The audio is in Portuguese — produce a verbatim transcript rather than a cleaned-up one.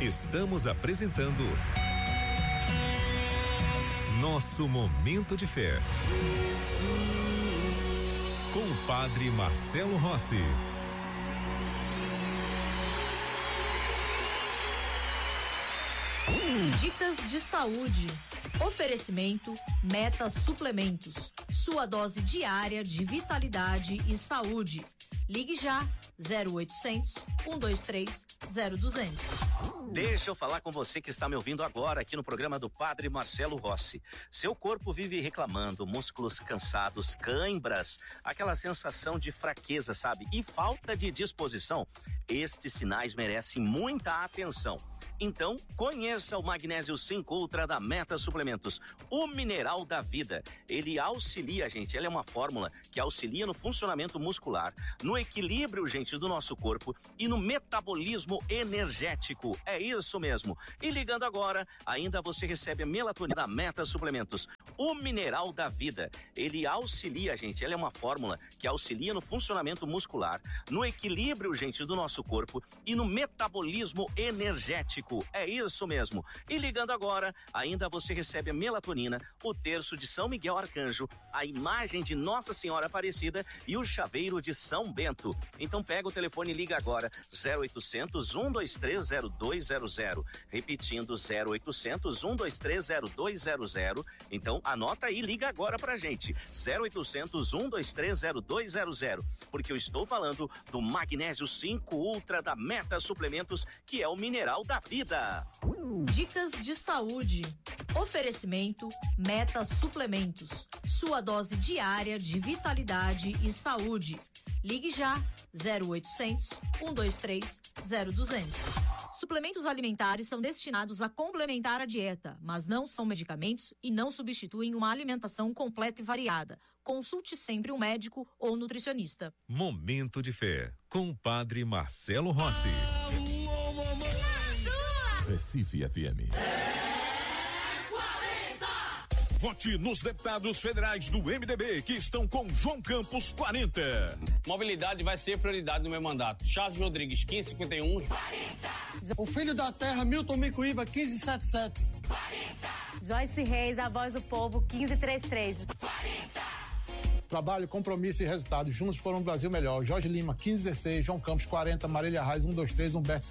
Estamos apresentando Nosso Momento de Fé. Com o Padre Marcelo Rossi. Dicas de saúde. Oferecimento Meta Suplementos. Sua dose diária de vitalidade e saúde. Ligue já zero oitocentos, um dois três, zero duzentos. Deixa eu falar com você que está me ouvindo agora aqui no programa do Padre Marcelo Rossi. Seu corpo vive reclamando, músculos cansados, cãibras, aquela sensação de fraqueza, sabe? E falta de disposição. Estes sinais merecem muita atenção. Então, conheça o Magnésio cinco Ultra da Meta Suplementos, o mineral da vida. Ele auxilia, gente, ele é uma fórmula que auxilia no funcionamento muscular, no equilíbrio, gente, do nosso corpo e no metabolismo energético. É isso mesmo. E ligando agora, ainda você recebe a melatonina da Meta Suplementos, o mineral da vida. Ele auxilia, gente, ele é uma fórmula que auxilia no funcionamento muscular, no equilíbrio, gente, do nosso corpo e no metabolismo energético. É isso mesmo. E ligando agora, ainda você recebe a melatonina, o terço de São Miguel Arcanjo, a imagem de Nossa Senhora Aparecida e o chaveiro de São Bento. Então pega o telefone e liga agora, zero oitocentos, um dois três, zero dois zero zero. Repetindo, zero oitocentos, um dois três, zero dois zero zero. Então anota aí, liga agora pra gente, zero oitocentos, um dois três, zero dois zero zero. Porque eu estou falando do Magnésio cinco Ultra da Meta Suplementos, que é o mineral da vida. Dicas de saúde. Oferecimento Meta Suplementos. Sua dose diária de vitalidade e saúde. Ligue já zero oitocentos, um dois três, zero duzentos. Suplementos alimentares são destinados a complementar a dieta, mas não são medicamentos e não substituem uma alimentação completa e variada. Consulte sempre um médico ou nutricionista. Momento de Fé, com o Padre Marcelo Rossi. Recife F M. Vote nos deputados federais do M D B que estão com João Campos quarenta. Mobilidade vai ser prioridade no meu mandato. Charles Rodrigues, quinze cinquenta e um. quarenta. O Filho da Terra, Milton Micoíba, quinze setenta e sete. quarenta. Joyce Reis, a voz do povo, quinze trinta e três. quarenta. Trabalho, compromisso e resultado. Juntos por um Brasil melhor. Jorge Lima, quinze dezesseis. João Campos, quarenta. Marília Reis, um dois três. Humberto